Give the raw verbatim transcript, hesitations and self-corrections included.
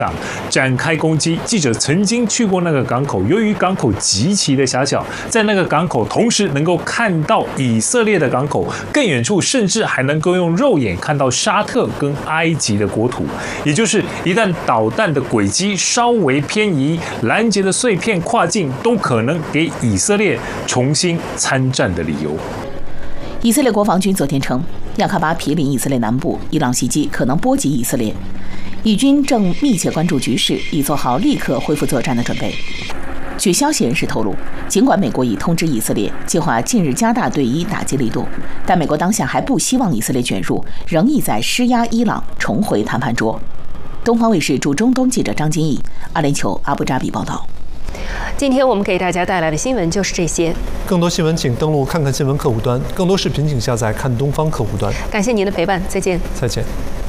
展开攻击。记者曾经去过那个港口，由于港口极其的狭小，在那个港口同时能够看到以色列的港口，更远处甚至还能够用肉眼看到沙特跟埃及的国土。也就是一旦导弹的轨迹稍微偏移，拦截的碎片跨境，都可能给以色列重新参战的理由。 以色列国防军昨天称，亚喀巴毗邻以色列南部，伊朗袭击可能波及以色列。以军正密切关注局势，已做好立刻恢复作战的准备。据消息人士透露，尽管美国已通知以色列计划近日加大对伊打击力度，但美国当下还不希望以色列卷入，仍意在施压伊朗重回谈判桌。东方卫视驻中东记者张金毅，阿联酋阿布扎比报道。 今天我们给大家带来的新闻就是这些。 更多新闻请登录看看新闻客户端，更多视频请下载看东方客户端。 感谢您的陪伴，再见。 再见。